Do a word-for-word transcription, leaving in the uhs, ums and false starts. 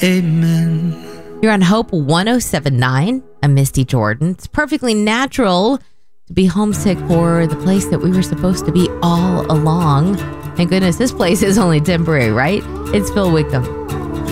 Amen. You're on Hope one oh seven point nine. I'm Misty Jordan. It's perfectly natural to be homesick for the place that we were supposed to be all along. Thank goodness this place is only temporary, right? It's Phil Wickham.